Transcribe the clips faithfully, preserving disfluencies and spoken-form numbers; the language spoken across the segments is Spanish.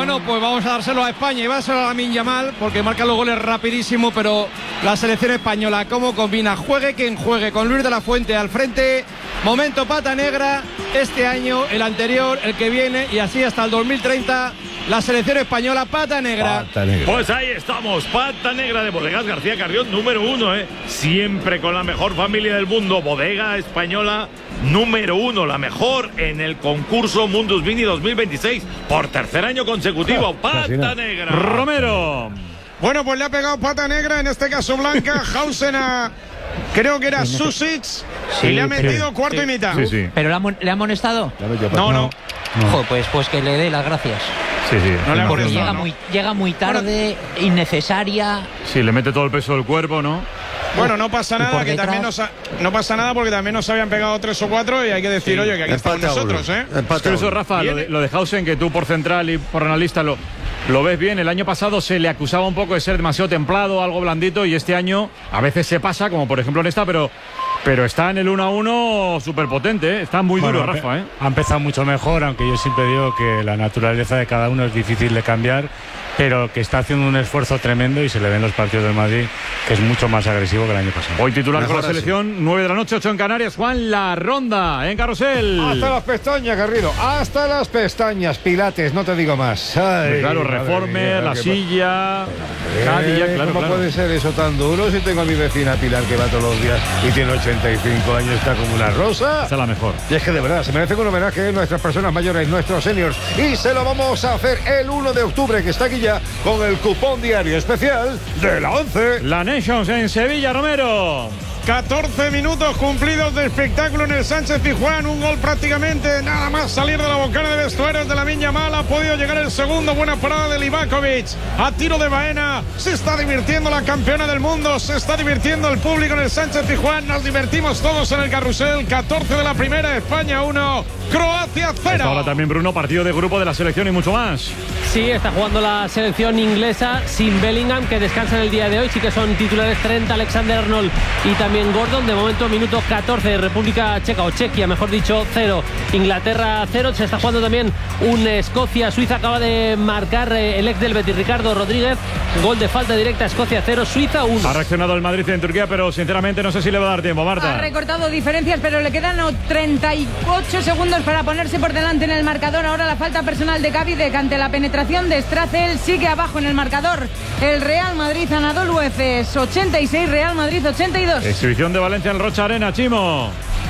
Bueno, pues vamos a dárselo a España y va a ser a Lamine Yamal porque marca los goles rapidísimo, pero la selección española, ¿cómo combina? Juegue quien juegue, con Luis de la Fuente al frente. Momento pata negra este año, el anterior, el que viene y así hasta el dos mil treinta. La selección española, pata negra. Pata negra. Pues ahí estamos, pata negra de Bodegas García Carrión, número uno, ¿eh? Siempre con la mejor familia del mundo. Bodega española número uno, la mejor en el concurso Mundus Vini dos mil veintiséis por tercer año consecutivo. Pata negra. Romero. Bueno, pues le ha pegado pata negra, en este caso blanca, Hausen a... Creo que era Susic sí, y le ha metido sí, cuarto sí, y mitad. Sí, sí. ¿Pero le ha, le ha amonestado? No, no. no. Joder, pues, pues que le dé las gracias. Sí, sí. No le Porque llega, no. muy, llega muy tarde, bueno, innecesaria. Sí, le mete todo el peso del cuerpo, ¿no? Bueno, no pasa nada, que también nos ha, no pasa nada porque también nos habían pegado tres o cuatro y hay que decir, sí, oye, que aquí estamos nosotros, ¿eh? Es que eso, Rafa, lo de, lo de Hausen, que tú por central y por analista lo... Lo ves bien, el año pasado se le acusaba un poco de ser demasiado templado, algo blandito, y este año a veces se pasa, como por ejemplo en esta, pero, pero está en el uno a uno súper potente, ¿eh? Está muy bueno, duro, Rafa. ¿eh? Ha empezado mucho mejor, aunque yo siempre digo que la naturaleza de cada uno es difícil de cambiar, pero que está haciendo un esfuerzo tremendo y se le ven los partidos del Madrid, que es mucho más agresivo que el año pasado. Hoy titular Mejor con la selección, así. nueve de la noche, ocho en Canarias, Juan La Ronda, en Carrusel. Hasta las pestañas, Garrido, hasta las pestañas, Pilates, no te digo más. Ay, claro, Reformer, la silla, Cadilla, eh, claro, ¿Cómo claro. puede ser eso tan duro si tengo a mi vecina Pilar que va todos los días y tiene ochenta y cinco años, está como una rosa? Esa es la mejor. Y es que de verdad, se merecen un homenaje a nuestras personas mayores, nuestros seniors, y se lo vamos a hacer el uno de octubre, que está aquí ya con el cupón diario especial de la once. La Nations en Sevilla, Romero. catorce minutos cumplidos de espectáculo en el Sánchez Pizjuán, un gol prácticamente nada más salir de la bocana de vestuarios de Lamine Yamal. Ha podido llegar el segundo, buena parada de Livakovic a tiro de Baena. Se está divirtiendo la campeona del mundo, se está divirtiendo el público en el Sánchez Pizjuán, nos divertimos todos en el carrusel. Catorce de la primera, España uno, Croacia cero. Ahora también, Bruno, partido de grupo de la selección y mucho más. Sí, está jugando la selección inglesa sin Bellingham, que descansa en el día de hoy. Sí que son titulares Trent, Alexander-Arnold y también Gordon. De momento, minuto catorce, República Checa, o Chequia, mejor dicho, cero. Inglaterra, cero. Se está jugando también un Escocia-Suiza. Acaba de marcar el ex del Betis, Ricardo Rodríguez. Gol de falta directa, Escocia cero, Suiza uno. Ha reaccionado el Madrid en Turquía, pero sinceramente no sé si le va a dar tiempo, Marta. Ha recortado diferencias, pero le quedan treinta y ocho segundos para ponerse por delante en el marcador. Ahora la falta personal de Gavi, de que ante la penetración de Stracel sigue abajo en el marcador el Real Madrid. Anadolu Efes ochenta y seis, Real Madrid ochenta y dos. Exhibición de Valencia en Rocha Arena, Chimo.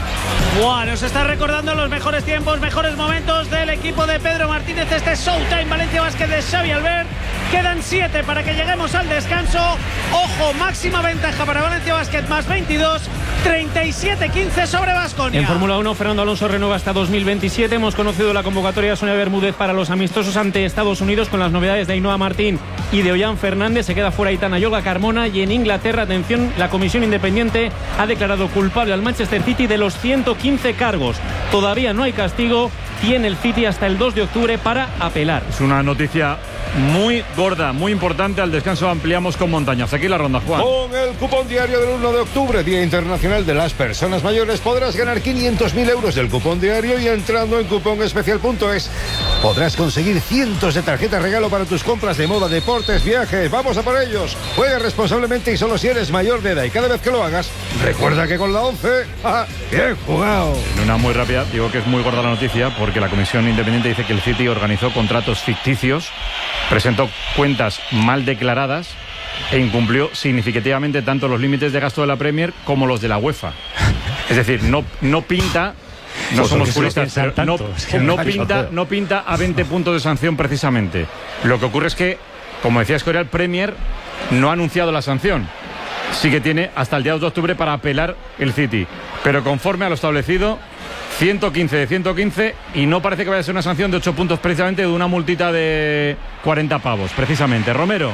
Buah, nos está recordando los mejores tiempos, mejores momentos del equipo de Pedro Martínez. Este es Showtime Valencia Basket de Xavi Albert. Quedan siete para que lleguemos al descanso. Ojo, máxima ventaja para Valencia Basket, más veintidós, treinta y siete quince sobre Baskonia. En Fórmula uno, Fernando Alonso renueva hasta dos mil veintisiete. Hemos conocido la convocatoria de Sonia Bermúdez para los amistosos ante Estados Unidos, con las novedades de Ainhoa Martín y de Ollán Fernández. Se queda fuera Aitana Yoga Carmona. Y en Inglaterra, atención, la comisión independiente ha declarado culpable al Manchester City de los ciento quince cargos. Todavía no hay castigo. Tiene el City hasta el dos de octubre para apelar. Es una noticia muy gorda, muy importante. Al descanso ampliamos con montañas. Aquí la ronda, Juan. Con el cupón diario del uno de octubre, Día Internacional de las Personas Mayores, podrás ganar quinientos mil euros del cupón diario, y entrando en cuponespecial punto es podrás conseguir cientos de tarjetas regalo para tus compras de moda, deportes, viajes. ¡Vamos a por ellos! Juega responsablemente y solo si eres mayor de edad, y cada vez que lo hagas, recuerda que con la once, ¡ah, bien jugado! En una muy rápida, digo que es muy gorda la noticia, porque la comisión independiente dice que el City organizó contratos ficticios, presentó cuentas mal declaradas e incumplió significativamente tanto los límites de gasto de la Premier como los de la UEFA. Es decir, no, no pinta... No pues somos juristas, pero no, es que no, no pinta, no pinta a veinte puntos de sanción precisamente. Lo que ocurre es que, como decía Escorial, Premier no ha anunciado la sanción. Sí que tiene hasta el día dos de octubre para apelar el City. Pero conforme a lo establecido, ciento quince de ciento quince, y no parece que vaya a ser una sanción de ocho puntos precisamente, de una multita de cuarenta pavos, precisamente. Romero.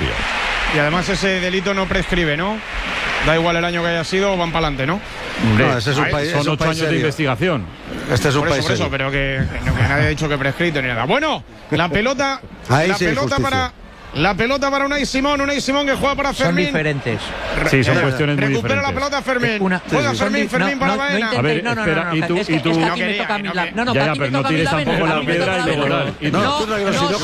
Y además ese delito no prescribe, ¿no? Da igual el año que haya sido, van para adelante, ¿no? Hombre, No, ese es un Ahí, país, son es un ocho país años de serio. investigación. Este es un Por eso, país por eso, serio. pero que, que no- que nadie ha dicho que prescrito ni nada. Bueno, la pelota, Ahí la sí hay pelota justicia. para la pelota para Unai Simón, Unai Simón que juega para Son Fermín. diferentes. Sí, son Eh, cuestiones muy Recupera diferentes. la pelota Fermín. Una- Juega son Fermín, di- Fermín no, para no, no Baena. intentéis- A ver, no, no, espera, no, no, y tú- es que- y es tú- que No aquí me quería, toca a mí no la... quería. No, no, Ya, que ya, aquí pero me no toca a mí tires la tampoco vena, la aquí me piedra toca a y mí la luego vena. tal. Y tú- No, No, tú no, no, si no